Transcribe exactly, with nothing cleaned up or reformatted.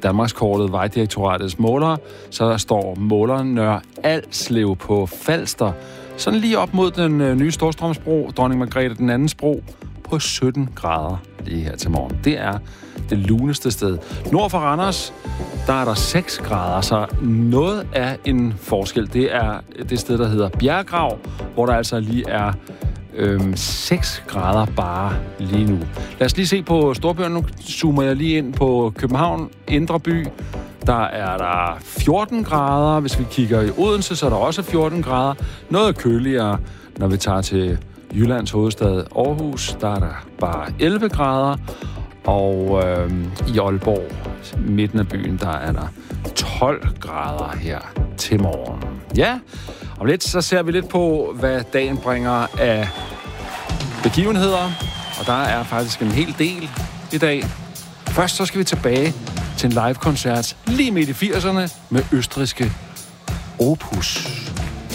Danmarkskortet Vejdirektoratets målere, så der står måleren Nørre Alslev på Falster, sådan lige op mod den øh, nye Storstrømsbro, Dronning Margrethe den andens bro, på sytten grader lige her til morgen. Det er det luneste sted. Nord for Randers, der er der seks grader, så noget af en forskel. Det er det sted, der hedder Bjergrav, hvor der altså lige er øhm, seks grader bare lige nu. Lad os lige se på storbyerne. Nu zoomer jeg lige ind på København, Indre By. Der er der fjorten grader. Hvis vi kigger i Odense, så er der også fjorten grader. Noget køligere, når vi tager til Jyllands hovedstad Aarhus. Der er der bare elleve grader. Og øh, i Aalborg, midten af byen, der er der tolv grader her til morgen. Ja, om lidt så ser vi lidt på, hvad dagen bringer af begivenheder. Og der er faktisk en hel del i dag. Først så skal vi tilbage til en live-koncert lige midt i firserne med østrigske Opus.